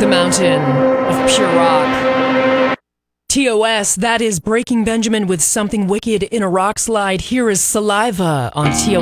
the mountain of pure rock. TOS, that is Breaking Benjamin with Something Wicked in a Rock Slide. Here is Saliva on TOS.